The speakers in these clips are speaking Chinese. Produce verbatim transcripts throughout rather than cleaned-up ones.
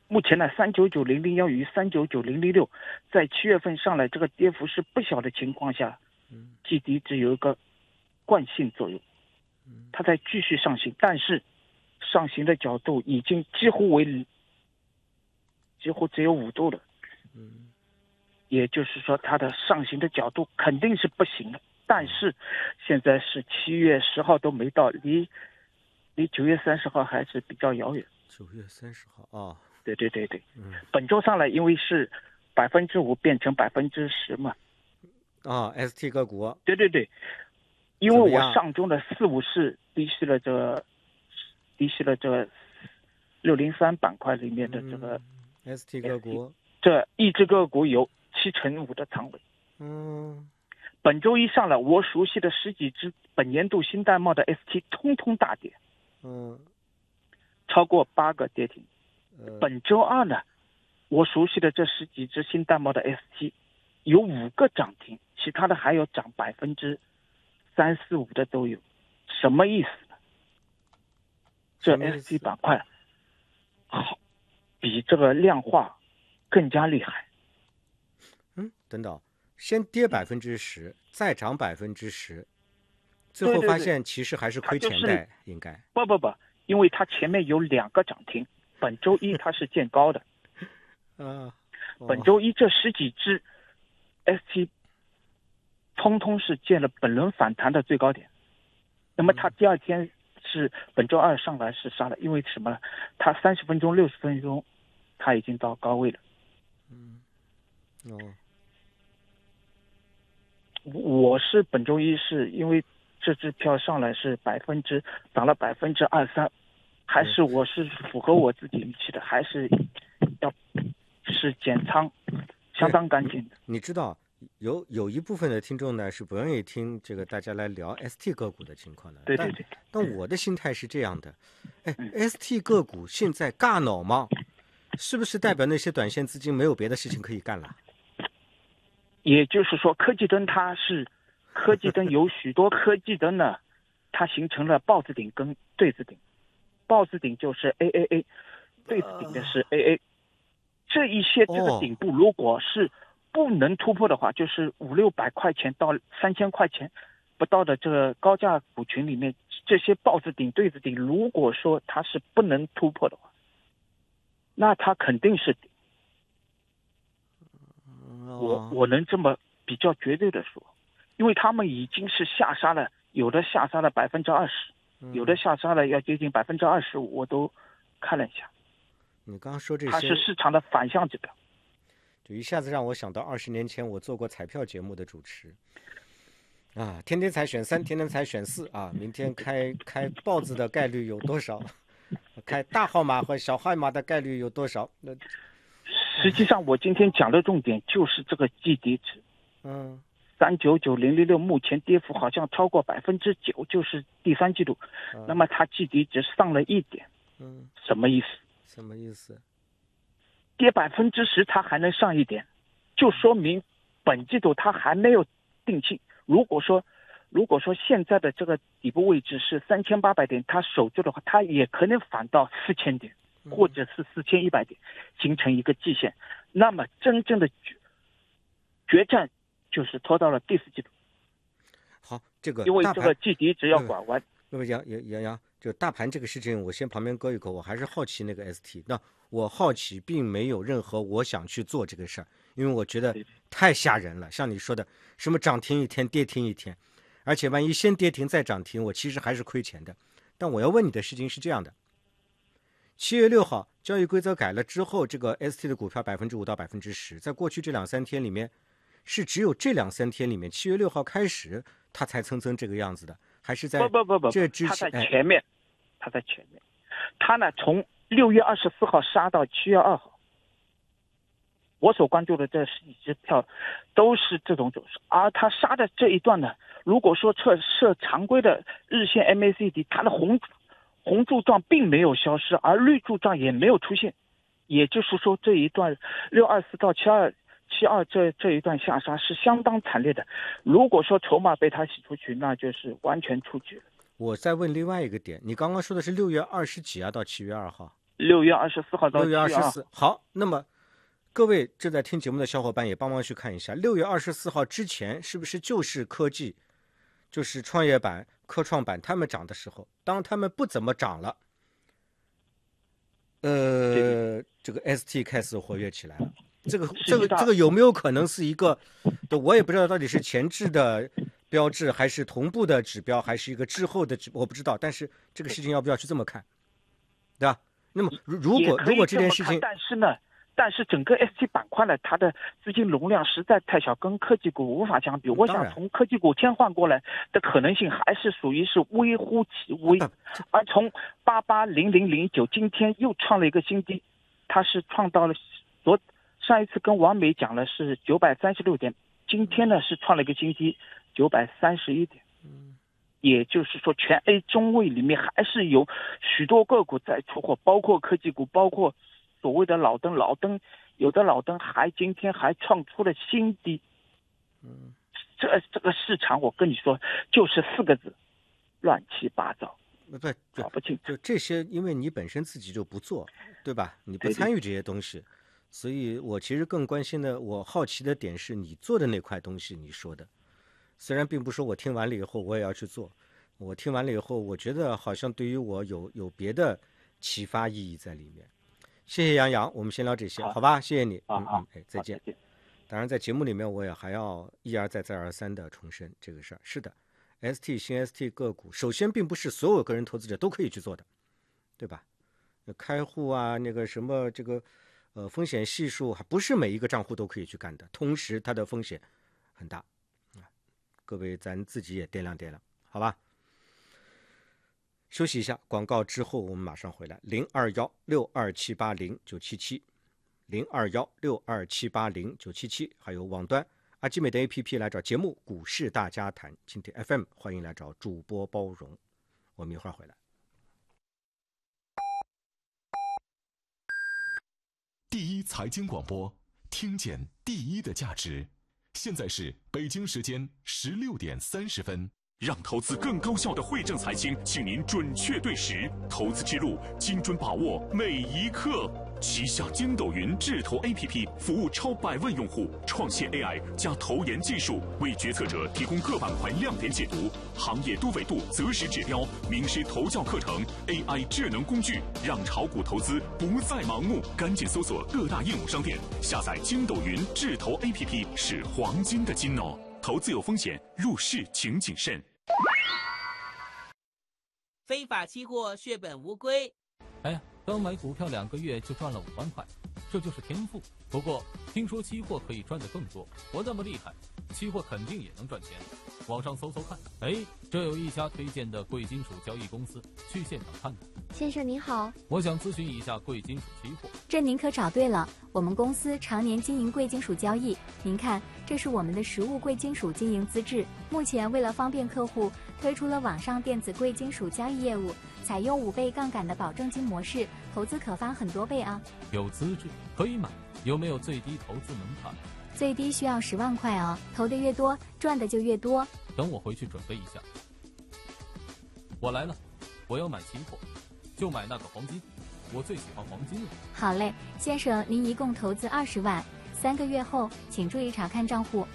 目前呢，三九九零零幺与三九九零零六在七月份上来，这个跌幅是不小的情况下，季底只有一个惯性作用，它在继续上行，但是上行的角度已经几乎为几乎只有五度了，也就是说它的上行的角度肯定是不行的。但是现在是七月十号都没到，离离九月三十号还是比较遥远。 九月三十号啊， 对对对对，嗯，本周上来因为是百分之五变成百分之十嘛， 啊 ，S T 个股， 对对对，因为我上周的四五是低吸了这个低吸了这个六零三板块里面的这个 S T 个股， 这一只个股有七成五的仓位， 嗯， 本周一上来，我熟悉的十几只本年度新淡茂的 S T 通通大跌， 嗯， 超过八个跌停。本周二呢，我熟悉的这十几只新淡茂的 S T 有五个涨停，其他的还有涨百分之三四五的都有。什么意思呢？这 S T 板块好，比这个量化更加厉害。 嗯，等等，先跌百分之十，再涨百分之十，最后发现其实还是亏钱的， 对对对， 应该。 不不不，因为它前面有两个涨停。本周一它是见高的， 啊， 本周一这十几只 S T 通通是见了本轮反弹的最高点，那么它第二天是本周二上来是杀了，因为什么呢？它三十分钟、六十分钟，它已经到高位了。 嗯，哦， 我是本周一是因为这支票上来是百分之涨了百分之二三。还是我是符合我自己预期的，还是要是减仓，相当干净的。 你知道有有一部分的听众呢是不愿意听这个大家来聊 S T 个股的情况的， 对对对。 但, 但我的心态是这样的，哎、嗯、，S T 个股现在尬脑吗？是不是代表那些短线资金没有别的事情可以干了？ 也就是说，科技灯它是科技灯有许多科技灯呢，它形成了豹子顶跟对子顶。豹子顶就是 A A A， 对子顶的是 A A， 这一些这个顶部如果是不能突破的话，就是五六百块钱到三千块钱不到的这个高价股群里面，这些豹子顶对子顶，如果说它是不能突破的话，那它肯定是顶。我我能这么比较绝对的说，因为他们已经是下杀了，有的下杀了百分之二十。有的下杀了要接近百分之二十五，我都看了一下。 你刚刚说这些， 它是市场的反向指标， 就一下子让我想到二十年前我做过彩票节目的主持啊，天天才选三，天天才选四啊，明天开开豹子的概率有多少？开大号码和小号码的概率有多少？那实际上我今天讲的重点就是这个季底值， 嗯。 三九九零零六目前跌幅好像超过百分之九，就是第三季度，嗯、那么它季底值上了一点， 嗯， 什么意思？ 什么意思？ 跌百分之十，它还能上一点，就说明本季度它还没有定性。如果说，如果说现在的这个底部位置是三千八百点，它守住的话，它也可能反到四千点，或者是四千一百点，形成一个季线。那么真正的决决战。就是拖到了第四季度。 好，这个因为这个季底值要拐弯。 那么杨杨杨杨，就大盘这个事情，我先旁边搁一口，我还是好奇那个 S T。那我好奇，并没有任何我想去做这个事儿，因为我觉得太吓人了。像你说的，什么涨停一天，跌停一天，而且万一先跌停再涨停，我其实还是亏钱的。但我要问你的事情是这样的：七月六号交易规则改了之后，这个 S T 的股票百分之五到百分之十，在过去这两三天里面。是只有这两三天里面，七月六号开始，它才蹭蹭这个样子的，还是在不不不不， 这之前？它在前面，它在前面。它呢，从六月二十四号杀到七月二号，我所关注的这十几只票都是这种走势。而它杀的这一段呢，如果说测设常规的日线 M A C D， 它的红红柱状并没有消失，而绿柱状也没有出现，也就是说这一段六二四到七二。七二这这一段下杀是相当惨烈的，如果说筹码被他洗出去，那就是完全出局了。 我再问另外一个点，你刚刚说的是六月二十几啊到七月二号？ 六月二十四号到六月二十七四。好，那么各位正在听节目的小伙伴也帮忙去看一下，六月二十四号之前是不是就是科技，就是创业板、科创板他们涨的时候？当他们不怎么涨了，呃，这个 S T 开始活跃起来了。这个这个这个有没有可能是一个，我也不知道到底是前置的标志，还是同步的指标，还是一个滞后的指，我不知道。但是这个事情要不要去这么看，对吧？那么如果如果这件事情， 但是呢，但是整个 S T 板块呢，它的资金容量实在太小，跟科技股无法相比。我想从科技股切换过来的可能性还是属于是微乎其微。而从八八零零零九今天又创了一个新低，它是创到了昨上一次跟王美讲了是九百三十六点，今天呢是创了一个新低九百三十一点。也就是说，全 A 中位里面还是有许多个股在出货，包括科技股，包括所谓的老登，老登有的老登还今天还创出了新低。嗯，这这个市场我跟你说就是四个字，乱七八糟， 不搞不清。 就这些，因为你本身自己就不做，对吧？你不参与这些东西，所以我其实更关心的，我好奇的点是你做的那块东西，你说的。虽然并不是说我听完了以后我也要去做，我听完了以后我觉得好像对于我有有别的启发意义在里面。谢谢杨洋，我们先聊这些，好吧？谢谢你，嗯嗯，哎，再见。当然在节目里面我也还要一而再再而三的重申这个事儿。是的 ，S T 新 S T 个股，首先并不是所有个人投资者都可以去做的，对吧？开户啊，那个什么这个呃风险系数，还不是每一个账户都可以去干的，同时它的风险很大。各位咱自己也掂量掂量，好吧？休息一下，广告之后我们马上回来。零二幺六二七八零九七七，零二幺六二七八零九七七，还有网端阿基美的 A P P 来找节目《股市大家谈》，蜻蜓 F M 欢迎来找主播包容。我们一会儿回来。 第一财经广播，听见第一的价值。现在是北京时间十六点三十分。让投资更高效的汇正财经，请您准确对时，投资之路精准把握每一刻。旗下筋斗云智投 A P P 服务超百万用户，创新 A I 加投研技术，为决策者提供各板块亮点解读、行业多维度择时指标、名师投教课程、A I 智能工具，让炒股投资不再盲目。赶紧搜索各大应用商店，下载筋斗云智投 A P P 是黄金的金哦。投资有风险，入市请谨慎。 非法期货血本无归。 哎呀，刚买股票两个月就赚了五万块，这就是天赋。不过听说期货可以赚得更多，我那么厉害，期货肯定也能赚钱。网上搜搜看，哎，这有一家推荐的贵金属交易公司，去现场看看。 先生您好， 我想咨询一下贵金属期货。 这您可找对了，我们公司常年经营贵金属交易。您看，这是我们的实物贵金属经营资质。目前为了方便客户，推出了网上电子贵金属交易业务，采用五倍杠杆的保证金模式，投资可翻很多倍啊。 有资质可以买，有没有最低投资门槛？ 最低需要十万块哦，投的越多，赚的就越多。 等我回去准备一下。我来了，我要买期货，就买那个黄金，我最喜欢黄金了。 好嘞，先生，您一共投资二十万，三个月后请注意查看账户。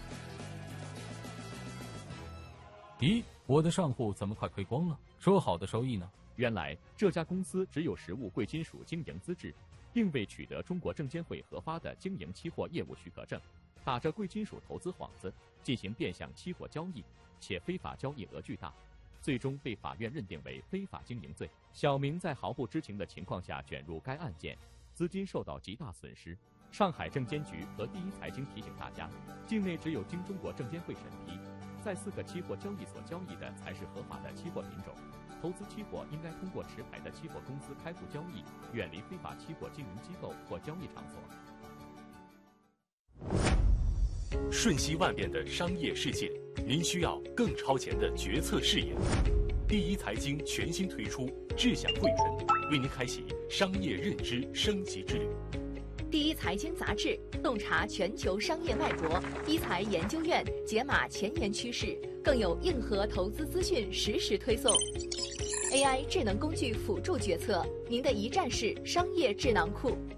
咦，我的账户怎么快亏光了？说好的收益呢？ 原来这家公司只有实物贵金属经营资质，并未取得中国证监会核发的经营期货业务许可证，打着贵金属投资幌子进行变相期货交易，且非法交易额巨大，最终被法院认定为非法经营罪。小明在毫不知情的情况下卷入该案件，资金受到极大损失。上海证监局和第一财经提醒大家，境内只有经中国证监会审批，在四个期货交易所交易的才是合法的期货品种。投资期货应该通过持牌的期货公司开户交易，远离非法期货经营机构或交易场所。瞬息万变的商业世界，您需要更超前的决策视野。第一财经全新推出智享汇成，为您开启商业认知升级之旅。 第一财经杂志洞察全球商业脉搏，一财研究院解码前沿趋势，更有硬核投资资讯实时推送。 A I 智能工具辅助决策，您的一站式商业智囊库。